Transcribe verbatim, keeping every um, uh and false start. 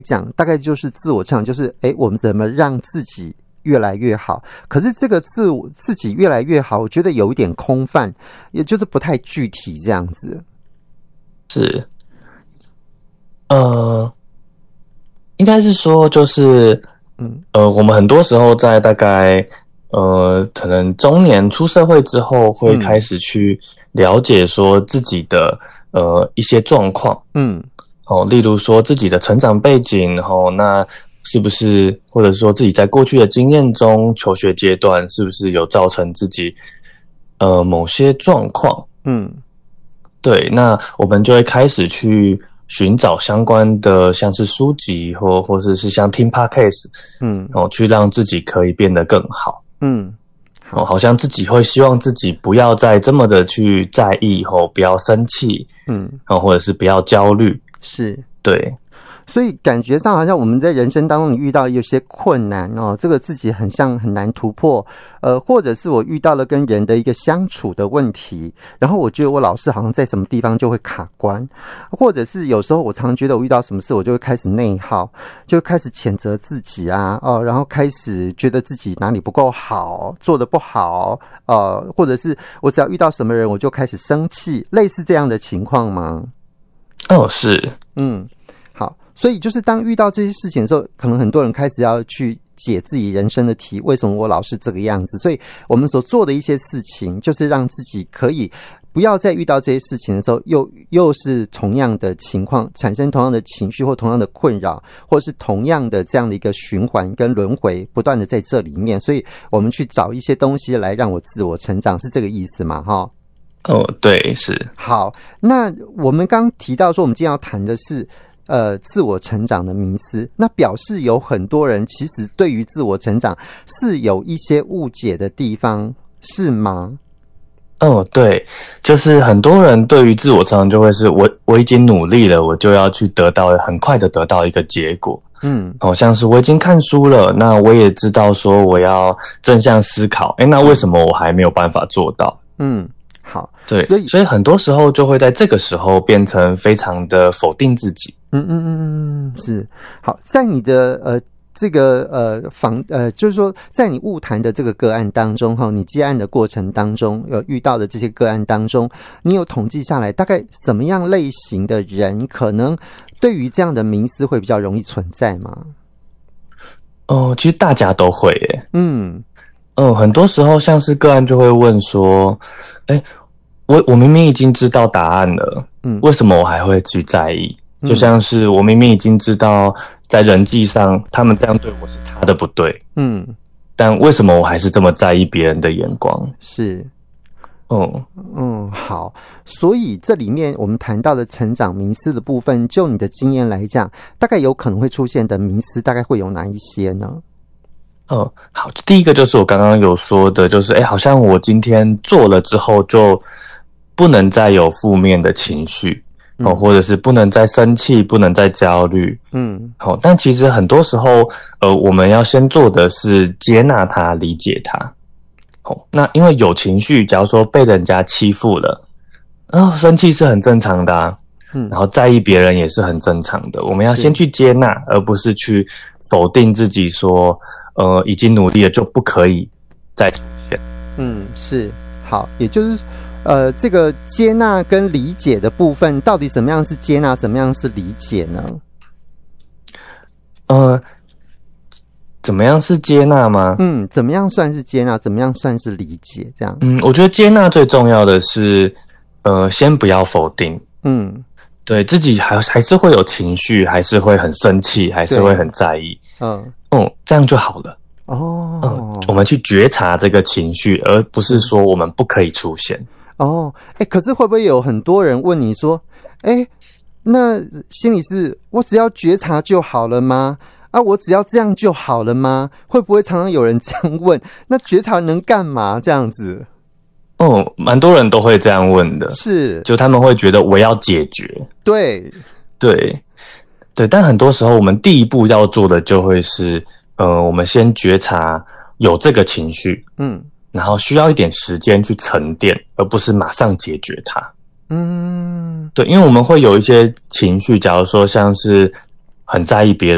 讲大概就是自我成长，就是诶我们怎么让自己越来越好。可是这个自我自己越来越好，我觉得有一点空泛，也就是不太具体这样子。 是，呃，应该是说就是，嗯，呃，我们很多时候在大概呃，可能中年出社会之后，会开始去了解说自己的、嗯、呃一些状况，嗯。哦，例如说自己的成长背景，然后那是不是，或者说自己在过去的经验中，求学阶段是不是有造成自己呃某些状况？嗯，对，那我们就会开始去寻找相关的，像是书籍或或者是像听 podcast， 嗯，哦，去让自己可以变得更好。嗯。哦，好像自己会希望自己不要再这么的去在意，或不要生气，嗯，哦，或者是不要焦虑。 是， 对， 所以感觉上好像我们在人生当中你遇到有些困难哦，这个自己很像很难突破，呃，或者是我遇到了跟人的一个相处的问题，然后我觉得我老是好像在什么地方就会卡关，或者是有时候我常觉得我遇到什么事我就会开始内耗，就开始谴责自己啊，哦，然后开始觉得自己哪里不够好，做得不好，呃，或者是我只要遇到什么人我就开始生气，类似这样的情况吗？ 哦，是， 嗯，好，所以就是当遇到这些事情的时候，可能很多人开始要去解自己人生的题，为什么我老是这个样子？所以我们所做的一些事情，就是让自己可以不要再遇到这些事情的时候，又又是同样的情况，产生同样的情绪或同样的困扰，或是同样的这样的一个循环跟轮回，不断的在这里面，所以我们去找一些东西来让我自我成长，是这个意思吗？哈。 哦，对，是。 好，那我们刚提到说我们今天要谈的是呃自我成长的迷思，那表示有很多人其实对于自我成长是有一些误解的地方，是吗？ 哦，对，就是很多人对于自我成长就会是我我已经努力了，我就要去得到很快的得到一个结果。嗯，好像是我已经看书了，那我也知道说我要正向思考，诶，那为什么我还没有办法做到？嗯。 好， 对，所以所以很多时候就会在这个时候变成非常的否定自己。 嗯嗯嗯嗯，是。好，在你的呃这个呃访呃，就是说在你晤谈的这个个案当中哈，你接案的过程当中，有遇到的这些个案当中，你有统计下来大概什么样类型的人可能对于这样的迷思会比较容易存在吗？ 哦，其实大家都会耶。嗯嗯，很多时候像是个案就会问说，诶，我我明明已经知道答案了，嗯，为什么我还会去在意？就像是我明明已经知道在人际上他们这样对我是他的不对，嗯，但为什么我还是这么在意别人的眼光？ 是，嗯嗯，好，所以这里面我们谈到的成长迷思的部分，就你的经验来讲，大概有可能会出现的迷思大概会有哪一些呢？ 哦，好，第一个就是我刚刚有说的，就是诶，好像我今天做了之后就不能再有负面的情绪，嗯，哦，或者是不能再生气，不能再焦虑，嗯，好，哦，但其实很多时候，呃，我们要先做的是接纳它，理解它。好，哦，那因为有情绪，假如说被人家欺负了，哦，生气是很正常的啊，嗯，然后在意别人也是很正常的，我们要先去接纳，而不是去否定自己说，呃，已经努力了就不可以再出现。 嗯，是。好，也就是呃，这个接纳跟理解的部分，到底什么样是接纳，什么样是理解呢？ 呃，怎么样是接纳吗？ 嗯，怎么样算是接纳？怎么样算是理解？这样。 嗯，我觉得接纳最重要的是，呃，先不要否定。嗯。对自己还还是会有情绪，还是会很生气，还是会很在意。嗯嗯，这样就好了。哦，嗯，我们去觉察这个情绪，而不是说我们不可以出现。 哦，哎，可是会不会有很多人问你说，哎，那心理师，我只要觉察就好了吗？啊，我只要这样就好了吗？会不会常常有人这样问？那觉察能干嘛？这样子？ 哦，蛮多人都会这样问的， 是， 就他们会觉得我要解决， 对， 对，对，但很多时候我们第一步要做的就会是，呃，我们先觉察有这个情绪，嗯，然后需要一点时间去沉淀，而不是马上解决它，嗯，对，因为我们会有一些情绪，假如说像是很在意别